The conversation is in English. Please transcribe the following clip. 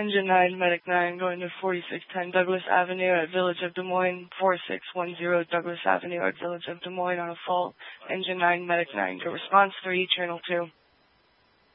Engine 9, Medic 9, going to 4610 Douglas Avenue at Village of Des Moines, 4610 Douglas Avenue at Village of Des Moines on a fault. Engine 9, Medic 9, go response 3, Channel 2.